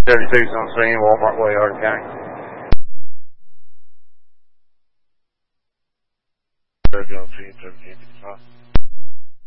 36 on scene, Walmart Way, Hardin County. On scene, 1755.